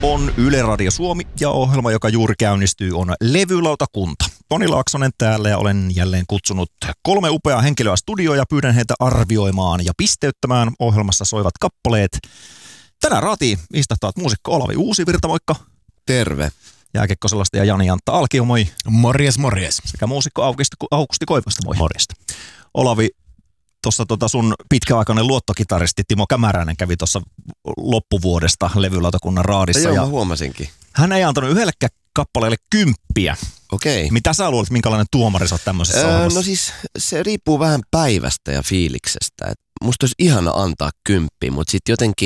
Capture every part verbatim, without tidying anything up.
On Yle Radio Suomi ja ohjelma, joka juuri käynnistyy, on Levylautakunta. Toni Laaksonen täällä ja olen jälleen kutsunut kolme upeaa henkilöä studioon ja pyydän heitä arvioimaan ja pisteyttämään ohjelmassa soivat kappaleet. Tänään raatiin istahtavat muusikko Olavi Uusivirta, moikka. Terve. Jääkiekkoselasta ja Jani Antta Alkio, moi. Morjes, morjes. Sekä muusikko Augusti, Augusti Koivusta, moi. Morjesta. Olavi, tuossa tota sun pitkäaikainen luottokitaristi Timo Kämäräinen kävi tuossa loppuvuodesta Levylautakunnan raadissa. Joo, ja mä huomasinkin. Hän ei antanut yhdellekään kappaleelle kymppiä. Okei. Mitä sä luulet, minkälainen tuomari sä oot tämmöisessä öö, ohjelmassa? No siis se riippuu vähän päivästä ja fiiliksestä. Et musta olisi ihana antaa kymppiä, mutta sitten jotenkin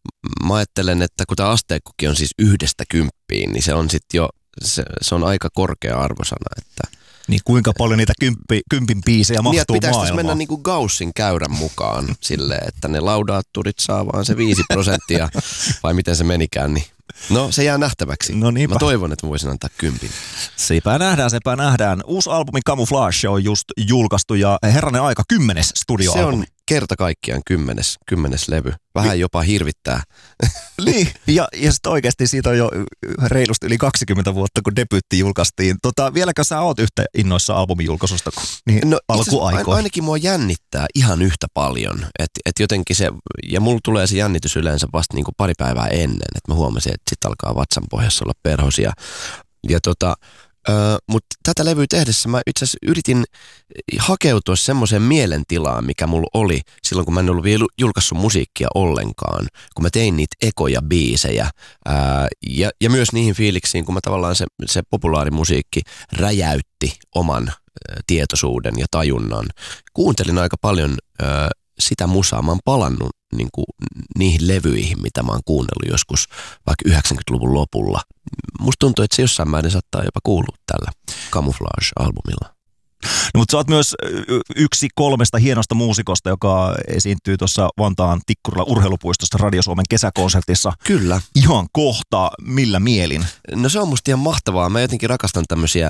mä ajattelen, että kun tämä asteikkokin on siis yhdestä kymppiin, niin se on sitten jo, se, se on aika korkea arvosana. Että Niin kuinka paljon niitä kymppi, kympin biisejä mahtuu niin, pitäisi maailmaan? mennä niin kuin Gaussin käyrän mukaan silleen, että ne laudaatturit saa vaan se viisi prosenttia, vai miten se menikään, niin no se jää nähtäväksi. No niinpä. Mä toivon, että mä voisin antaa kympin. Sepä nähdään, sepä nähdään. Uusi albumi Camouflage on just julkaistu ja herranen aika kymmenes studioalbumi. Se on kerta kaikkiaan kymmenes, kymmenes levy. Vähän jopa hirvittää. Niin, ja, ja sitten oikeasti siitä on jo reilusti yli kaksikymmentä vuotta, kun debyytti julkaistiin. Tota, vieläkö sä oot yhtä innoissa albumin julkaisusta kuin niin no, alkuaikoina? Ainakin mua jännittää ihan yhtä paljon. Että et jotenkin se, ja mulla tulee se jännitys yleensä vasta niinku pari päivää ennen, että mä huomasin, että sit alkaa vatsan pohjassa olla perhosia. Ja tota, Uh, mutta tätä levyä tehdessä mä itse asiassa yritin hakeutua semmoiseen mielentilaan, mikä mulla oli silloin, kun mä en ollut vielä julkaissut musiikkia ollenkaan, kun mä tein niitä ekoja biisejä uh, ja, ja myös niihin fiiliksiin, kun mä tavallaan se, se populaarimusiikki räjäytti oman uh, tietoisuuden ja tajunnan. Kuuntelin aika paljon uh, sitä musaa, mä oon palannut niin kuin niihin levyihin, mitä mä oon kuunnellut joskus vaikka yhdeksänkymmentäluvun lopulla. Musta tuntuu, että se jossain määrin saattaa jopa kuulua tällä Camouflage-albumilla. No, mutta sä oot myös yksi kolmesta hienosta muusikosta, joka esiintyy tuossa Vantaan Tikkurilla urheilupuistossa Radio Suomen kesäkonsertissa. Kyllä. Ihan kohta, millä mielin? No se on musta ihan mahtavaa. Mä jotenkin rakastan tämmöisiä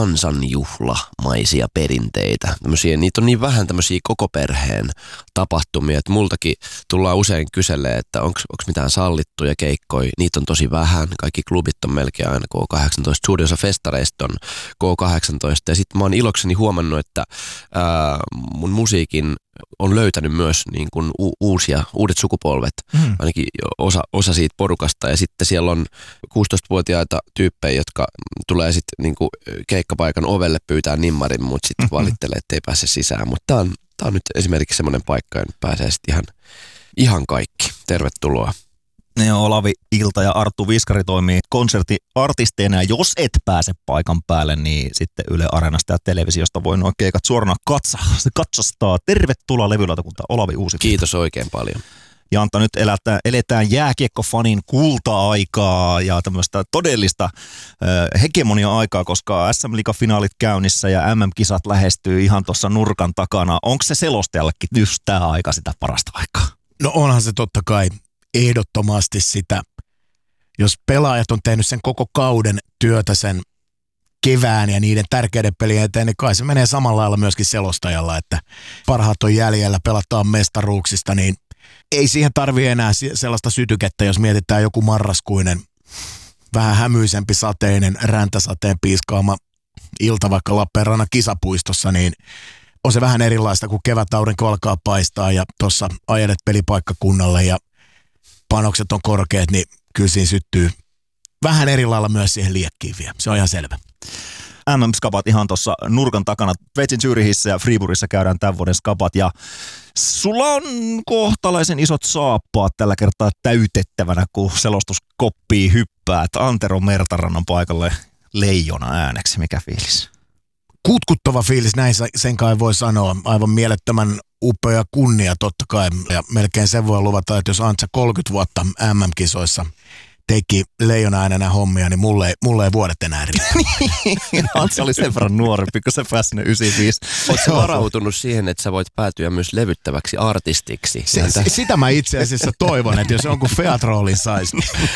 kansanjuhlamaisia perinteitä. Tämmöisiä, niitä on niin vähän tämmöisiä koko perheen tapahtumia, että multakin tullaan usein kyselee, että onko mitään sallittuja keikkoja. Niitä on tosi vähän. Kaikki klubit on melkein aina K kahdeksantoista. Suurin osa festareista on K kahdeksantoista. Ja sit mä oon ilokseni huomannut, että ää, mun musiikin on löytänyt myös niin kuin u- uusia, uudet sukupolvet, mm. ainakin osa, osa siitä porukasta. Ja sitten siellä on kuusitoistavuotiaita tyyppejä, jotka tulee sitten niin kuin keikkapaikan ovelle pyytää nimmarin, mutta sitten mm-hmm. valittelee, että ei pääse sisään. Mutta tää on, tää on nyt esimerkiksi semmoinen paikka, ja nyt pääsee sitten ihan, ihan kaikki. Tervetuloa. Ne on Olavi Ilta ja Arttu Viskari toimii konserttiartisteina. Jos et pääse paikan päälle, niin sitten Yle Areenasta ja televisiosta voi nuo keikat suorana katsa, katsastaa. Tervetuloa Levylautakunta Olavi Uusivirta. Kiitos oikein paljon. Ja Antta, nyt elätään, eletään jääkiekkofanin kulta-aikaa ja tämmöistä todellista äh, hegemonia-aikaa, koska S M-liigafinaalit käynnissä ja M M-kisat lähestyy ihan tuossa nurkan takana. Onko se selostajallekin just tämä aika sitä parasta aikaa? No onhan se totta kai ehdottomasti sitä, jos pelaajat on tehnyt sen koko kauden työtä sen kevään ja niiden tärkeiden pelien eteen, niin kai se menee samalla lailla myöskin selostajalla, että parhaat on jäljellä, pelataan mestaruuksista, niin ei siihen tarvitse enää sellaista sytykettä, jos mietitään joku marraskuinen, vähän hämyisempi sateinen, räntäsateen piiskaama ilta vaikka Lappeenrannan kisapuistossa, niin on se vähän erilaista, kun kevätaurinko alkaa paistaa ja tuossa ajelet pelipaikkakunnalle ja panokset on korkeat, niin kyllä siinä syttyy vähän eri lailla myös siihen liekkiin vielä. Se on ihan selvä. M M-skapat ihan tuossa nurkan takana. Sveitsin Zürichissä ja Friburgissa käydään tämän vuoden skapat. Ja sulla on kohtalaisen isot saappaat tällä kertaa täytettävänä, kun selostuskoppiin hyppäät. Antero Mertarannan paikalle leijona ääneksi. Mikä fiilis? Kutkuttava fiilis, näin sen kai voi sanoa. Aivan mielettömän upea kunnia totta kai. Ja melkein sen voi luvata, että jos Antsa kolmekymmentä vuotta M M-kisoissa teki leijona äänenä hommia, niin mulle ei, mulle ei vuodet enää riitä. Antsa oli sen verran nuorempi, kun se pääsi sinne yhdeksänkymmentäviisi. Oletko varautunut siihen, että sä voit päätyä myös levyttäväksi artistiksi? Se, sitä mä itse asiassa toivon, että jos jonkun Featroolin saisi.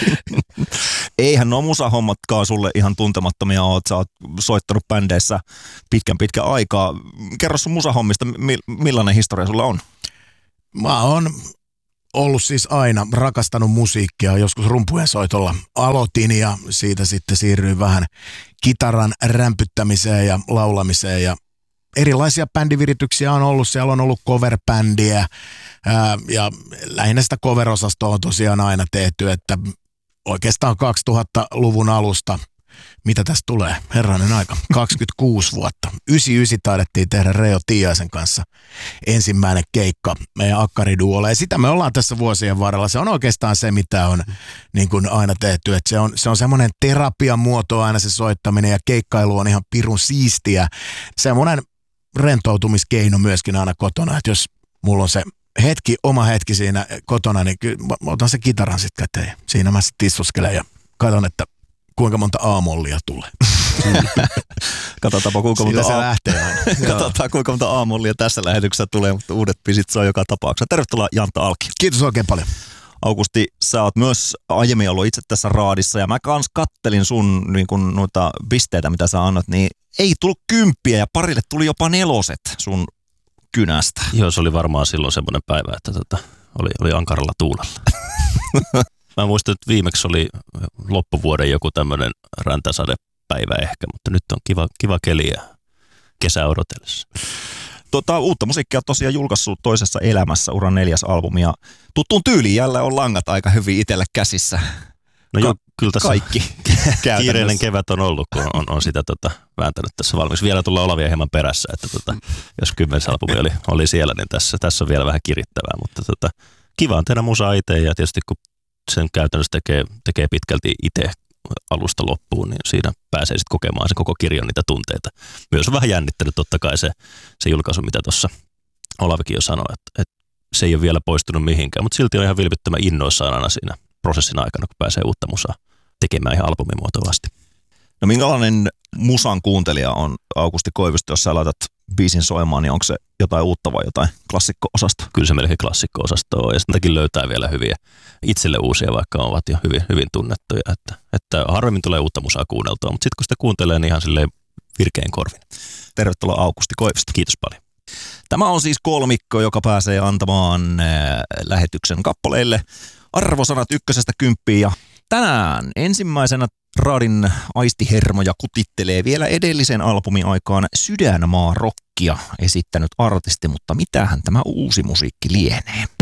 Eihän nuo musahommatkaan sulle ihan tuntemattomia oot. Sä oot soittanut bändeissä pitkän pitkän aikaa. Kerro sun musahommista, millainen historia sulla on? Mä oon ollut siis aina rakastanut musiikkia. Joskus rumpujen soitolla aloitin ja siitä sitten siirryin vähän kitaran rämpyttämiseen ja laulamiseen. Ja erilaisia bändivirityksiä on ollut. Siellä on ollut cover-bändiä ää, ja lähinnä sitä cover-osastoa on tosiaan aina tehty, että oikeastaan kaksituhattaluvun alusta, mitä tästä tulee, herranen aika, kaksikymmentäkuusi vuotta. yhdeksänkymmentäyhdeksän taidettiin tehdä Reijo Tiaisen kanssa ensimmäinen keikka meidän akkariduolle. Ja sitä me ollaan tässä vuosien varrella. Se on oikeastaan se, mitä on niin kuin aina tehty. Että se on, se on semmoinen terapiamuoto aina se soittaminen ja keikkailu on ihan pirun siistiä. Semmoinen rentoutumiskeino myöskin aina kotona, että jos mulla on se hetki, oma hetki siinä kotona, niin kyllä mä otan se kitaran sitten käteen. Siinä mä sitten tissuskelen ja katson, että kuinka monta aamollia tulee. Katsotaanpa kuinka monta, se lähtee aina. Katsotaan, kuinka monta aamollia tässä lähetyksessä tulee, mutta uudet pisit saa joka tapauksessa. Tervetuloa Jantta Alki. Kiitos oikein paljon. Augusti, sä oot myös aiemmin ollut itse tässä raadissa ja mä kans kattelin sun niin kun, noita pisteitä, mitä sä annat, niin ei tullut kymppiä ja parille tuli jopa neloset sun kynästä. Joo, se oli varmaan silloin semmoinen päivä, että tota, oli, oli ankaralla tuulella. Mä muistan, että viimeksi oli loppuvuoden joku tämmöinen räntäsadepäivä ehkä, mutta nyt on kiva, kiva keli ja kesä odotellessa. Tota, uutta musiikkia on tosiaan julkaissut toisessa elämässä, uran neljäs albumi ja tuttuun tyyliin jälleen on langat aika hyvin itselle käsissä. No Ka- joo, kyllä tässä kaikki kiireinen kevät on ollut, kun on, on sitä tota, vääntänyt tässä valmiiksi. Vielä tullaan Olavia hieman perässä, että tota, jos kymmenes albumi oli, oli siellä, niin tässä, tässä on vielä vähän kirittävää, mutta tota, kiva on tehdä musaa itse ja tietysti kun sen käytännössä tekee, tekee pitkälti itse alusta loppuun, niin siinä pääsee sitten kokemaan sen koko kirjon niitä tunteita. Myös on vähän jännittänyt totta kai se, se julkaisu, mitä tuossa Olavikin jo sanoi, että, että se ei ole vielä poistunut mihinkään, mutta silti on ihan vilpittömän innoissaan aina siinä prosessin aikana, kun pääsee uutta musaa tekemään ihan albumimuotoisesti. No minkälainen musan kuuntelija on Augusti Koivisto, jos sä laitat biisin soimaan, niin onko se jotain uutta vai jotain klassikko-osasta? Kyllä se melkein klassikko-osasto on ja sitäkin löytää vielä hyviä itselle uusia, vaikka ovat jo hyvin, hyvin tunnettuja. Että, että harvemmin tulee uutta musaa kuunneltua, mutta sitten kun sitä kuuntelee, niin ihan silleen virkein korvin. Tervetuloa Augusti Koivisto. Kiitos paljon. Tämä on siis kolmikko, joka pääsee antamaan äh, lähetyksen kappaleille arvosanat ykkösestä kymppiin ja tänään ensimmäisenä raadin aistihermoja kutittelee vielä edellisen albumin aikaan Sydänmaa rockia esittänyt artisti, mutta mitähän tämä uusi musiikki lienee?